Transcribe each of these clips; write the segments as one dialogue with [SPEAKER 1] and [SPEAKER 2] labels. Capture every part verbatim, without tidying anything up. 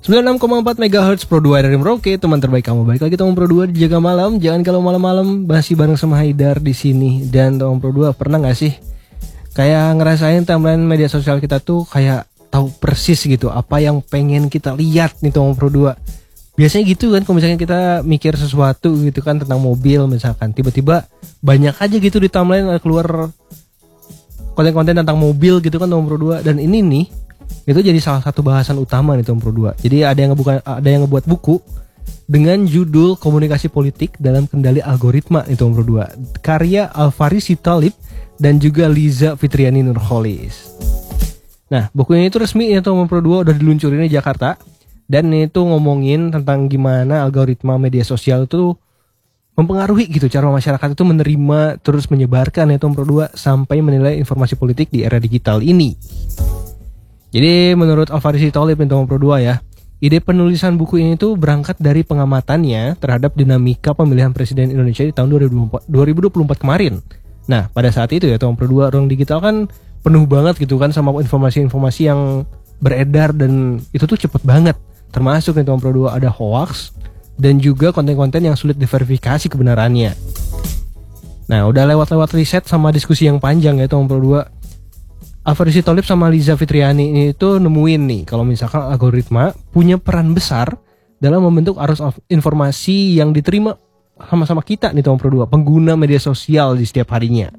[SPEAKER 1] sembilan puluh enam koma empat megahertz Pro dua R R I Merauke, teman terbaik kamu. Balik lagi Tomong Pro dua di Jaga Malam. Jangan kalau malam-malam masih bareng sama Haidar di sini. Dan Tomong Pro dua pernah gak sih kayak ngerasain timeline media sosial kita tuh kayak tahu persis gitu apa yang pengen kita lihat nih Tomong Pro dua. Biasanya gitu kan, kalau misalnya kita mikir sesuatu gitu kan tentang mobil misalkan, tiba-tiba banyak aja gitu di timeline keluar konten-konten tentang mobil gitu kan Tomong Pro dua. Dan ini nih itu jadi salah satu bahasan utama nih Tomong Pro dua. Jadi ada yang ngebuka, ada yang ngebuat buku dengan judul Komunikasi Politik dalam Kendali Algoritma nih Tomong Pro dua, karya Alfari Sitalib dan juga Liza Fitriani Nurholis. Nah, buku ini itu resmi ya Tomong Pro dua, udah diluncurin di Jakarta. Dan itu ngomongin tentang gimana algoritma media sosial itu mempengaruhi gitu cara masyarakat itu menerima terus menyebarkan ya Tomong Pro dua sampai menilai informasi politik di era digital ini. Jadi menurut Alfari Sitalib nih Tomong Pro dua ya, ide penulisan buku ini tuh berangkat dari pengamatannya terhadap dinamika pemilihan presiden Indonesia di tahun dua ribu dua puluh empat kemarin. Nah, pada saat itu ya Tomong Pro dua, ruang digital kan penuh banget gitu kan sama informasi-informasi yang beredar dan itu tuh cepet banget. Termasuk nih Tomong Pro dua ada hoax dan juga konten-konten yang sulit diverifikasi kebenarannya. Nah, udah lewat-lewat riset sama diskusi yang panjang ya Tomong Pro dua, Alfari Sitalib sama Liza Fitriani ini itu nemuin nih kalau misalkan algoritma punya peran besar dalam membentuk arus informasi yang diterima sama-sama kita nih Tomong Pro dua, pengguna media sosial di setiap harinya.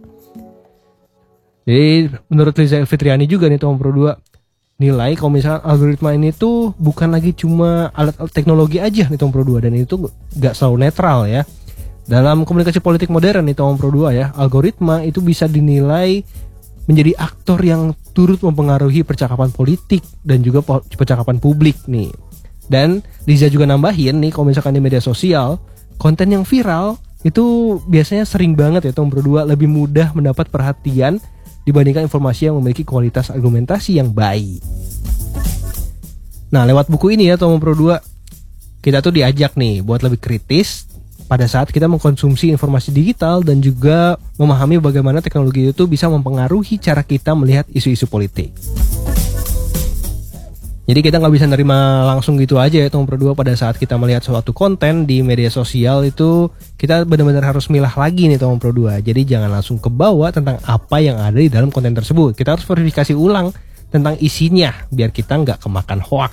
[SPEAKER 1] Jadi menurut Liza Fitriani juga nih Tomong Pro dua, nilai kalau misalkan algoritma ini tuh bukan lagi cuma alat teknologi aja nih Tomong Pro dua, dan itu gak selalu netral ya. Dalam komunikasi politik modern nih Tomong Pro dua ya, algoritma itu bisa dinilai menjadi aktor yang turut mempengaruhi percakapan politik dan juga percakapan publik nih. Dan Liza juga nambahin nih kalau misalkan di media sosial, konten yang viral itu biasanya sering banget ya Tomong Pro dua lebih mudah mendapat perhatian dibandingkan informasi yang memiliki kualitas argumentasi yang baik. Nah, lewat buku ini ya Tomong Pro dua, kita tuh diajak nih buat lebih kritis pada saat kita mengkonsumsi informasi digital dan juga memahami bagaimana teknologi itu bisa mempengaruhi cara kita melihat isu-isu politik. Jadi kita nggak bisa nerima langsung gitu aja ya Tomong Pro dua pada saat kita melihat suatu konten di media sosial itu, kita benar-benar harus milah lagi nih Tomong Pro dua. Jadi jangan langsung kebawa tentang apa yang ada di dalam konten tersebut. Kita harus verifikasi ulang tentang isinya biar kita nggak kemakan hoax.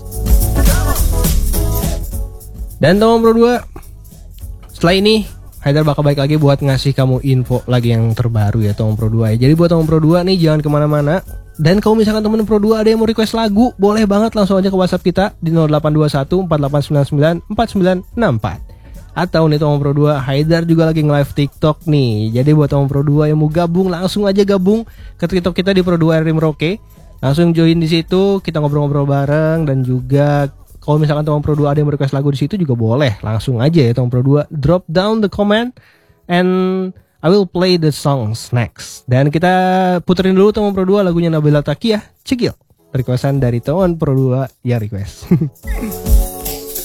[SPEAKER 1] Dan Tomong Pro dua, setelah ini Haidar bakal balik lagi buat ngasih kamu info lagi yang terbaru ya Tomong Pro dua ya. Jadi buat Tomong Pro dua nih jangan kemana-mana. Dan kalau misalkan temen Pro dua ada yang mau request lagu, boleh banget langsung aja ke WhatsApp kita di nol delapan dua satu empat delapan sembilan sembilan empat sembilan enam empat. Atau nih Tomong Pro dua, Haidar juga lagi nge-live TikTok nih. Jadi buat Tomong Pro dua yang mau gabung, langsung aja gabung ke TikTok kita di Pro dua R R I Merauke. Langsung join di situ, kita ngobrol-ngobrol bareng. Dan juga kalau misalkan Tomong Pro dua ada yang request lagu di situ juga boleh, langsung aja ya Tomong Pro dua, drop down the comment and I will play the songs next. Dan kita puterin dulu Tomong Pro dua lagunya Nabila Taqiyah, Cekil, requestan dari Tomong Pro dua yang request.